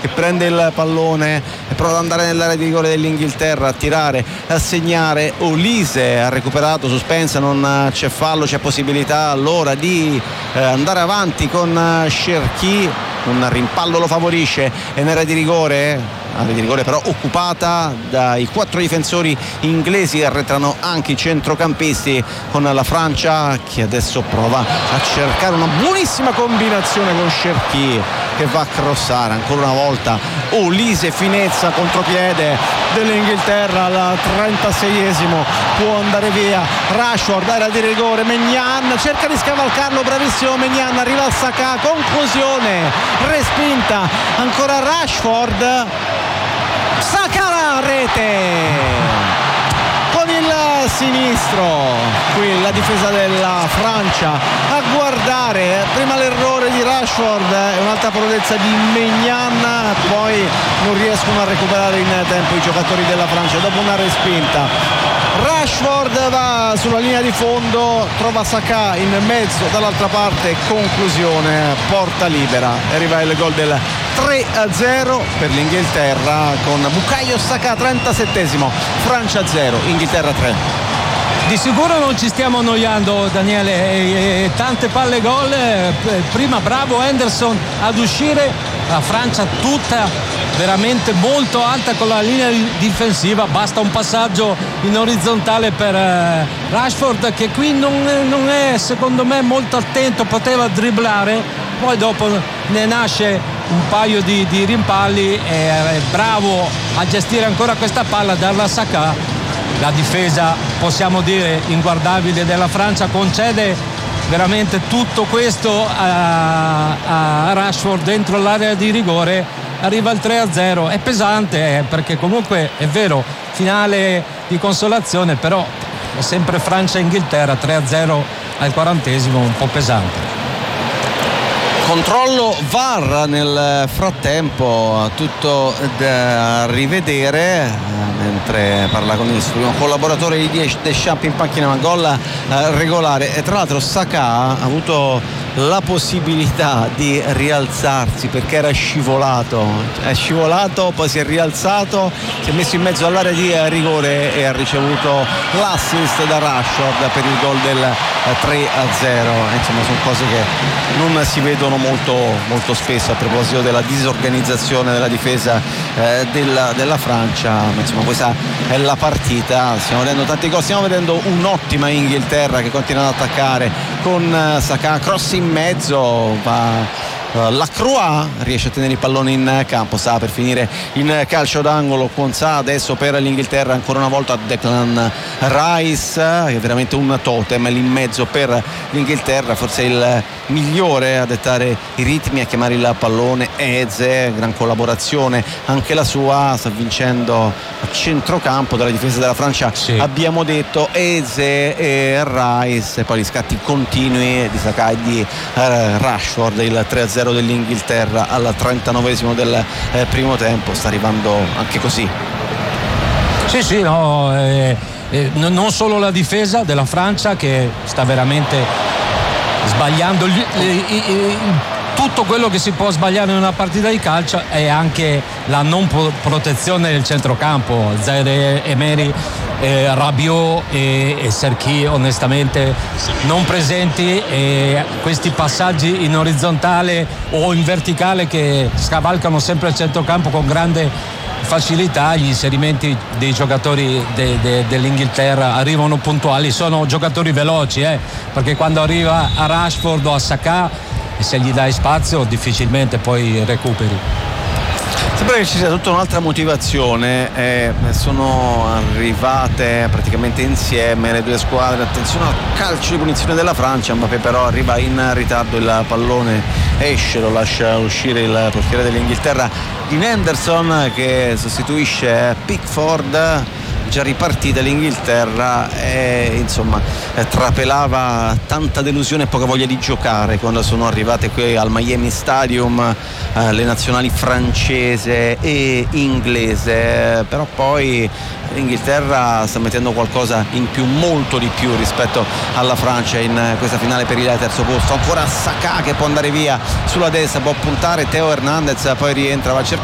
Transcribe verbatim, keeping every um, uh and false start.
che prende il pallone e prova ad andare nell'area di rigore dell'Inghilterra, a tirare, a segnare. Olise ha recuperato su Spence, non c'è fallo, c'è possibilità allora di eh, andare avanti con Cherki. Un rimpallo lo favorisce e in area di rigore, area di rigore però occupata dai quattro difensori inglesi, arretrano anche i centrocampisti, con la Francia che adesso prova a cercare una buonissima combinazione con Cherki che va a crossare ancora una volta. Olise, finezza, contropiede dell'Inghilterra al trentaseiesimo, può andare via Rashford, area di rigore, Maignan cerca di scavalcarlo, bravissimo Maignan, arriva al Saka, conclusione, respinta ancora Rashford, Saka la rete con il sinistro. Qui la difesa della Francia a guardare prima l'errore di Rashford e un'altra prodezza di Maignan, poi non riescono a recuperare in tempo i giocatori della Francia dopo una respinta. Rashford va sulla linea di fondo, trova Saka in mezzo dall'altra parte, conclusione, porta libera, arriva il gol del tre a zero per l'Inghilterra con Bukayo Saka, trentasettesimo, Francia zero, Inghilterra tre. Di sicuro non ci stiamo annoiando, Daniele, e, e tante palle gol, prima bravo Henderson ad uscire, la Francia tutta veramente molto alta con la linea difensiva, basta un passaggio in orizzontale per eh, Rashford, che qui non, non è secondo me molto attento, poteva dribblare, poi dopo ne nasce un paio di, di rimpalli e è bravo a gestire ancora questa palla, darla a Saka. La difesa, possiamo dire, inguardabile della Francia, concede veramente tutto questo a, a Rashford dentro l'area di rigore, arriva il tre a zero, è pesante eh, perché comunque è vero, finale di consolazione, però è sempre Francia-Inghilterra, tre a zero al quarantesimo, un po' pesante. Controllo V A R nel frattempo, tutto da rivedere, mentre parla con il suo collaboratore di Deschamps in panchina, ma gol eh, regolare. E tra l'altro Saka ha avuto la possibilità di rialzarsi perché era scivolato, è scivolato, poi si è rialzato, si è messo in mezzo all'area di rigore e ha ricevuto l'assist da Rashford per il gol del tre a zero. Insomma, sono cose che non si vedono molto, molto spesso a proposito della disorganizzazione della difesa eh, della, della Francia. Ma insomma, questa è la partita, stiamo vedendo tanti gol, stiamo vedendo un'ottima Inghilterra che continua ad attaccare con Saka, cross in mezzo, va Lacroix, riesce a tenere il pallone in campo, sta per finire in calcio d'angolo. Quonsah adesso per l'Inghilterra, ancora una volta Declan Rice, che è veramente un totem lì in mezzo per l'Inghilterra, forse il migliore a dettare i ritmi, a chiamare il pallone. Eze, gran collaborazione anche la sua, sta vincendo a centrocampo dalla difesa della Francia, sì. Abbiamo detto Eze e Rice, e poi gli scatti continui di Saka e di uh, Rashford. Il tre a zero dell'Inghilterra al trentanovesimo del eh, primo tempo sta arrivando anche così. Sì, sì, no, eh, eh, non solo la difesa della Francia che sta veramente sbagliando gli, le, i, i, tutto quello che si può sbagliare in una partita di calcio, è anche la non protezione del centrocampo. Zaire Emery, eh, Rabiot e, e Cherki onestamente non presenti, e questi passaggi in orizzontale o in verticale che scavalcano sempre il centrocampo con grande facilità. Gli inserimenti dei giocatori de, de, dell'Inghilterra arrivano puntuali, sono giocatori veloci eh, perché quando arriva a Rashford o a Saka, se gli dai spazio difficilmente poi recuperi. Sembra che ci sia tutta un'altra motivazione, eh, sono arrivate praticamente insieme le due squadre. Attenzione al calcio di punizione della Francia, Mbappé però arriva in ritardo, il pallone esce, lo lascia uscire il portiere dell'Inghilterra, Dean Henderson, che sostituisce Pickford. Già ripartita l'Inghilterra e insomma trapelava tanta delusione e poca voglia di giocare quando sono arrivate qui al Miami Stadium eh, le nazionali francese e inglese, però poi l'Inghilterra sta mettendo qualcosa in più, molto di più rispetto alla Francia in questa finale per il terzo posto. Ancora Saka che può andare via sulla destra, può puntare Theo Hernandez, poi rientra, va a cercare